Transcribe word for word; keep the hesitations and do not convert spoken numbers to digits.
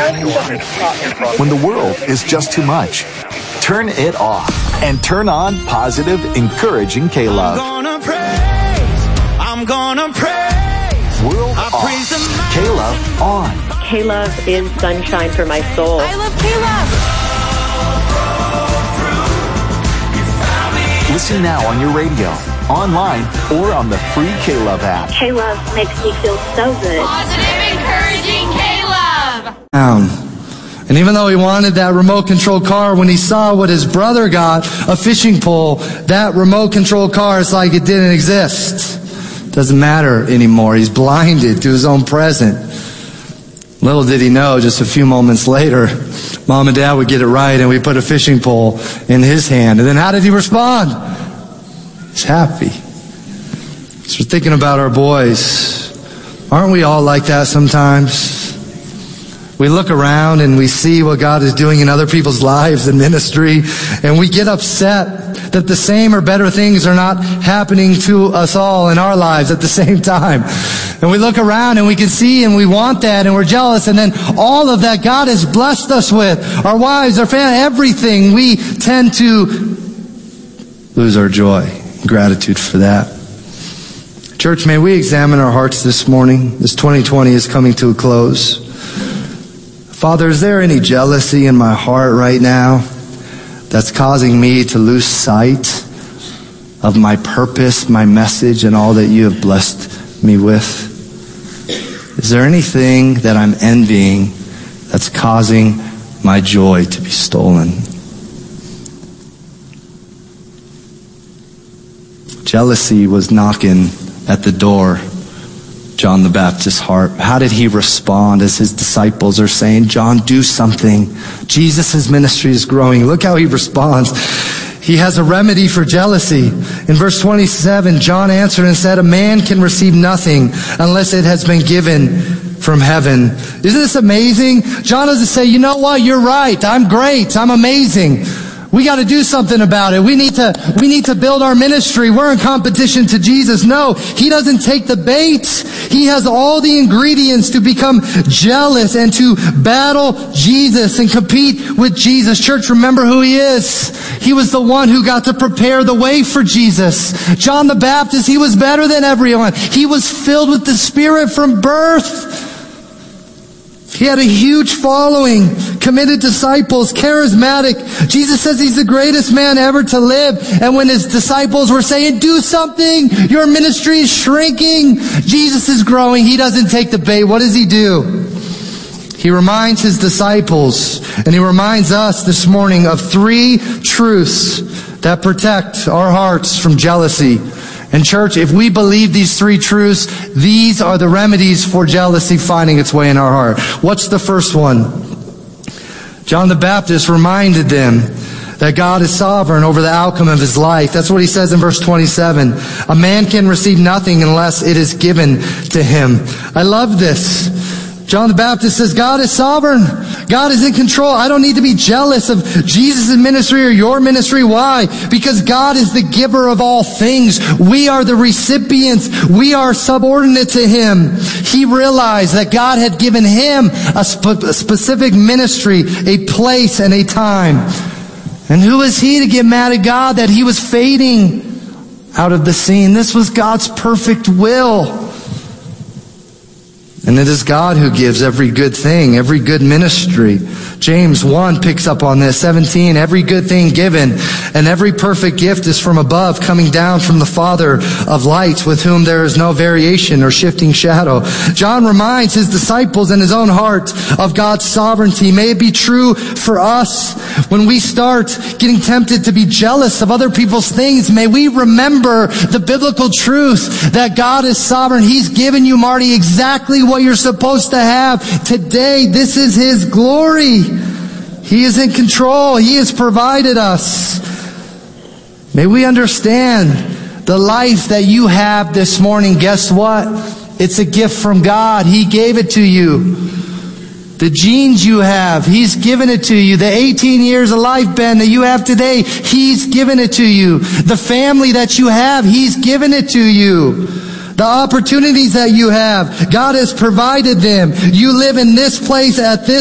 When the world is just too much, turn it off and turn on positive, encouraging K-Love. I'm gonna praise, I'm gonna praise. World I off, praise the K-Love on. K-Love is sunshine for my soul. I love K-Love. Listen now on your radio, online, or on the free K-Love app. K-Love makes me feel so good. Positive, encouraging K-Love. And even though he wanted that remote control car, when he saw what his brother got, a fishing pole, that remote control car is like it didn't exist. Doesn't matter anymore. He's blinded to his own present. Little did he know, just a few moments later, Mom and Dad would get it right, and we put a fishing pole in his hand. And then how did he respond? He's happy. So we're thinking about our boys. Aren't we all like that sometimes? We look around and we see what God is doing in other people's lives and ministry, and we get upset that the same or better things are not happening to us all in our lives at the same time. And we look around and we can see and we want that and we're jealous, and then all of that God has blessed us with, our wives, our family, everything, we tend to lose our joy and gratitude for that. Church, may we examine our hearts this morning. This twenty twenty is coming to a close. Father, is there any jealousy in my heart right now that's causing me to lose sight of my purpose, my message, and all that you have blessed me with? Is there anything that I'm envying that's causing my joy to be stolen? Jealousy was knocking at the door John the Baptist's heart. How did he respond as his disciples are saying, John, do something. Jesus' ministry is growing. Look how he responds. He has a remedy for jealousy. In verse twenty-seven, John answered and said, a man can receive nothing unless it has been given from heaven. Isn't this amazing? John doesn't say, you know what, you're right. I'm great. I'm amazing. We got to do something about it. We need to, we need to build our ministry. We're in competition to Jesus. No, he doesn't take the bait. He has all the ingredients to become jealous and to battle Jesus and compete with Jesus. Church, remember who he is. He was the one who got to prepare the way for Jesus. John the Baptist, he was better than everyone. He was filled with the Spirit from birth. He had a huge following, committed disciples, charismatic. Jesus says he's the greatest man ever to live. And when his disciples were saying, do something, your ministry is shrinking, Jesus is growing. He doesn't take the bait. What does he do? He reminds his disciples, and he reminds us this morning of three truths that protect our hearts from jealousy. And church, if we believe these three truths, these are the remedies for jealousy finding its way in our heart. What's the first one? John the Baptist reminded them that God is sovereign over the outcome of his life. That's what he says in verse twenty-seven. A man can receive nothing unless it is given to him. I love this. John the Baptist says, God is sovereign. God is in control. I don't need to be jealous of Jesus' ministry or your ministry. Why? Because God is the giver of all things. We are the recipients. We are subordinate to him. He realized that God had given him a, sp- a specific ministry, a place, and a time. And who is he to get mad at God that he was fading out of the scene? This was God's perfect will. And it is God who gives every good thing, every good ministry. James one picks up on this. seventeen, every good thing given and every perfect gift is from above, coming down from the Father of lights, with whom there is no variation or shifting shadow. John reminds his disciples in his own heart of God's sovereignty. May it be true for us when we start getting tempted to be jealous of other people's things. May we remember the biblical truth that God is sovereign. He's given you, Marty, exactly what you're supposed to have today. This is his glory. He is in control. He has provided us. May we understand the life that you have this morning. Guess what? It's a gift from God. He gave it to you. The genes you have, he's given it to you. The eighteen years of life, Ben, that you have today, he's given it to you. The family that you have, he's given it to you. The opportunities that you have, God has provided them. You live in this place at this